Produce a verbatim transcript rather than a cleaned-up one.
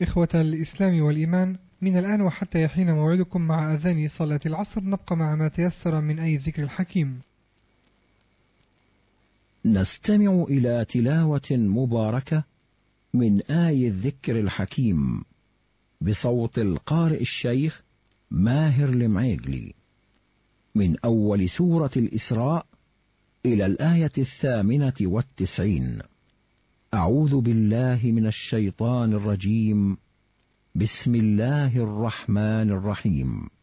إخوة الإسلام والإيمان، من الآن وحتى يحين موعدكم مع أذان صلاة العصر نبقى مع ما تيسر من آي الذكر الحكيم. نستمع إلى تلاوة مباركة من آي الذكر الحكيم بصوت القارئ الشيخ ماهر المعيقلي من أول سورة الإسراء إلى الآية الثامنة والتسعين. أعوذ بالله من الشيطان الرجيم. بسم الله الرحمن الرحيم.